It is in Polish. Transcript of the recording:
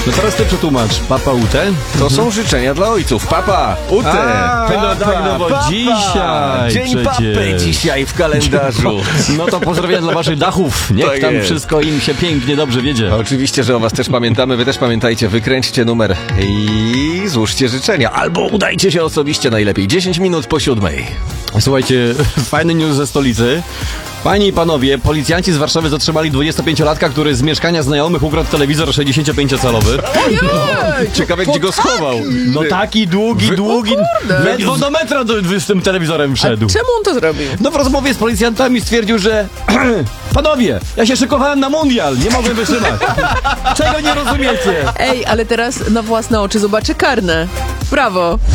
No teraz ty przetłumacz. Papa Ute? To są życzenia dla ojców. Papa, Ute. No tak, no bo dzisiaj Dzień przecież. papy dzisiaj w kalendarzu. No to pozdrowienia dla waszych dachów. Niech Tak tam jest. wszystko im się pięknie, dobrze wiedzie. Oczywiście, że o was też pamiętamy. Wy też pamiętajcie, wykręćcie numer i złóżcie życzenia. Albo udajcie się osobiście najlepiej. 10 minut po 7. Słuchajcie, fajny news ze stolicy. Panie i panowie, policjanci z Warszawy zatrzymali 25-latka, który z mieszkania znajomych ukradł telewizor 65-calowy. Ciekawe, gdzie go schował. No taki długi. Ledwo do metra z tym telewizorem wszedł. Czemu on to zrobił? No w rozmowie z policjantami stwierdził, że panowie, ja się szykowałem na mundial, nie mogłem wytrzymać. Czego nie rozumiecie? Ej, ale teraz na własne oczy zobaczę karne. Brawo.